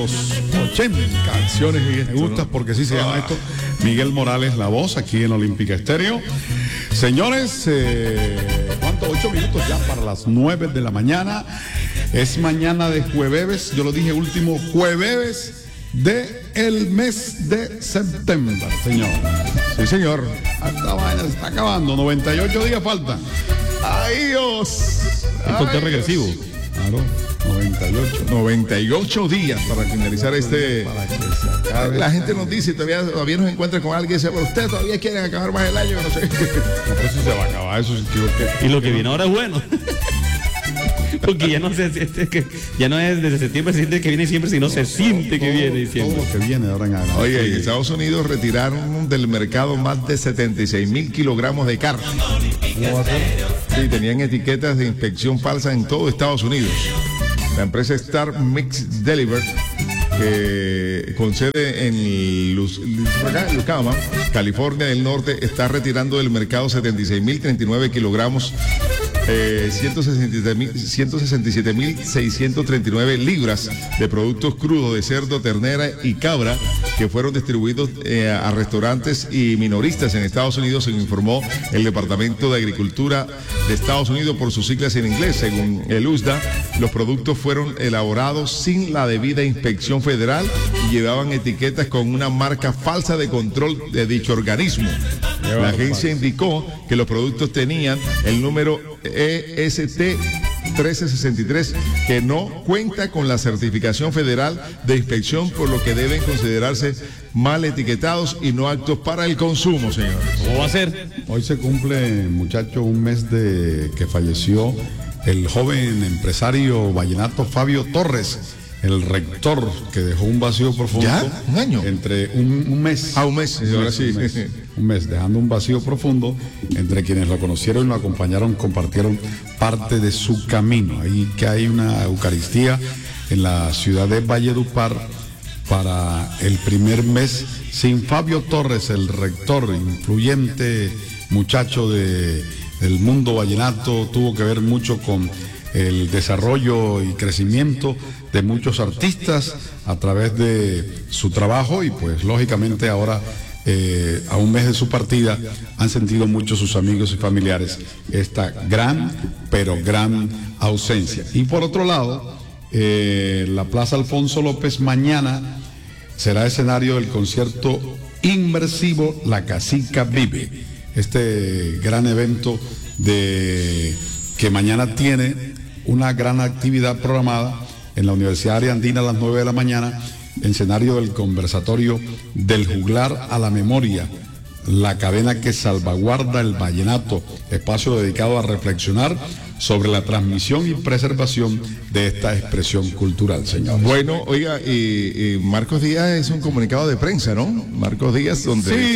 80 canciones y me gustas porque sí se llama esto. Miguel Morales, la voz, aquí en Olímpica Estéreo. Señores, ¿cuánto? 8 minutos ya para las 9 de la mañana. Es mañana de jueves, yo lo dije, último jueves de el mes de septiembre, señor. Sí, señor. Esta vaina se está acabando, 98 días faltan. ¡Ay, Dios! El conteo regresivo. Claro. 98 días para finalizar este. Para que se acabe. La gente nos dice, todavía nos encuentra con alguien y dice, pero ustedes todavía quieren acabar más el año, no sé. No, pues eso se va a acabar, eso sí que. Y lo que viene ahora es bueno. Porque ya no se siente que, ya no es desde septiembre se siente que viene siempre, sino se siente que viene diciembre. Todo lo que viene ahora en adelante. Oye, en Estados Unidos retiraron del mercado más de 76,000 kilogramos de carne. ¿Cómo va a ser? Sí, tenían etiquetas de inspección falsa en todo Estados Unidos. La empresa Star Mix Deliver, con sede en Lucama, California del Norte, está retirando del mercado 76,039 kilogramos, 167,639 libras de productos crudos de cerdo, ternera y cabra que fueron distribuidos a restaurantes y minoristas en Estados Unidos, según informó el Departamento de Agricultura de Estados Unidos por sus siglas en inglés. Según el USDA, los productos fueron elaborados sin la debida inspección federal y llevaban etiquetas con una marca falsa de control de dicho organismo. La agencia indicó que los productos tenían el número EST 1363, que no cuenta con la certificación federal de inspección, por lo que deben considerarse mal etiquetados y no aptos para el consumo, señores. ¿Cómo va a ser? Hoy se cumple, muchacho, un mes de que falleció el joven empresario vallenato Fabio Torres, el rector, que dejó un vacío profundo. ¿Ya? ¿Un año? Entre un mes. Un mes, ahora sí. Un mes, dejando un vacío profundo entre quienes lo conocieron y lo acompañaron, compartieron parte de su camino. Ahí que hay una Eucaristía en la ciudad de Valledupar para el primer mes. Sin Fabio Torres, el rector, influyente muchacho del mundo vallenato, tuvo que ver mucho con el desarrollo y crecimiento de muchos artistas a través de su trabajo, y pues lógicamente ahora a un mes de su partida han sentido mucho sus amigos y familiares esta gran, pero gran ausencia. Y por otro lado, la Plaza Alfonso López mañana será escenario del concierto inmersivo La Casica Vive, este gran evento que mañana tiene una gran actividad programada en la Universidad Ariandina a las 9 de la mañana, escenario del conversatorio Del Juglar a la Memoria, la cadena que salvaguarda el vallenato, espacio dedicado a reflexionar sobre la transmisión y preservación de esta expresión cultural, señor. Bueno, oiga, y Marcos Díaz es un comunicado de prensa, ¿no? Marcos Díaz, donde... Sí,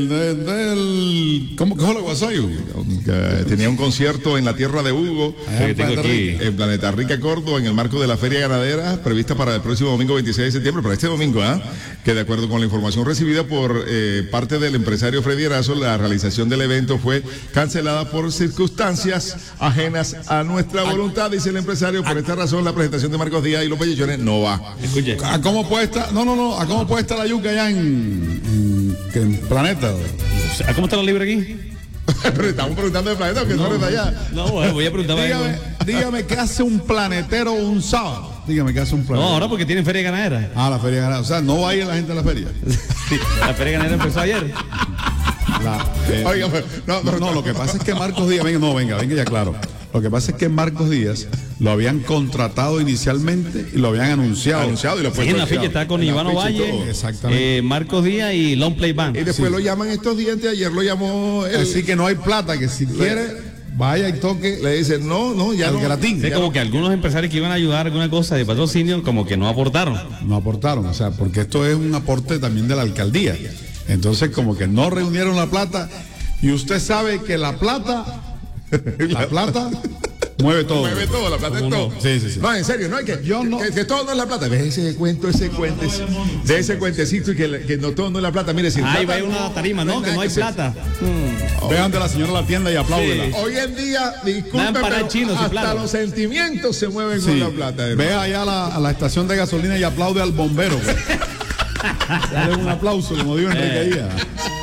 ¿cómo que lo pasó yo? Tenía un concierto en la tierra de Hugo, que tengo aquí en Planeta Rica, Córdoba, en el marco de la Feria Ganadera, prevista para el próximo domingo 26 de septiembre, para este domingo, que de acuerdo con la información recibida por parte del empresario Freddy Erazo, la realización del evento fue cancelada por circunstancias ajenas a nuestra voluntad, dice el empresario. Por esta razón, la presentación de Marcos Díaz y los Pellechones no va. Escuche. ¿A cómo puede estar? No, ¿a cómo puede estar la yuca allá en Planeta? ¿A cómo está la libre aquí? Pero estamos preguntando de Planeta, que no eres de allá. No, voy a preguntar. Dígame qué hace un planetero un sábado. Dígame qué hace un planetero. No, ahora porque tienen feria ganadera. La feria ganadera. O sea, no va a ir la gente a la feria. Sí, la feria ganadera empezó ayer. Oiga, no, lo que pasa es que Marcos Díaz, venga ya claro. Lo que pasa es que Marcos Díaz lo habían contratado inicialmente y lo habían anunciado y lo sí, en la fecha está con Iván Ovalle, Marcos Díaz y Long Play Band. Y después lo llaman estos días, ayer lo llamó él. Así que no hay plata, que si quiere vaya y toque. Le dicen, no, ya al no. gratín. Sí, como que algunos empresarios que iban a ayudar alguna cosa de patrocinio, como que no aportaron. No aportaron, o sea, porque esto es un aporte también de la alcaldía. Entonces, como que no reunieron la plata, y usted sabe que la plata mueve todo. Mueve todo, la plata es todo. Sí, sí, sí. No, en serio, no hay que. Yo no- Que todo no es la plata. Ve ese cuento, de ese cuentecito y que no todo no es la plata. Mire, sin Ahí plata. va una tarima, ¿no? Que no hay plata. Vean de la señora a la tienda y apláudela. Sí. Hoy en día, disculpe, Nada para pero chinos y hasta plata. los sentimientos se mueven con Sí. la plata. Ve allá a la estación de gasolina y aplaude al bombero. Dale un aplauso, como dijo Enrique Díaz.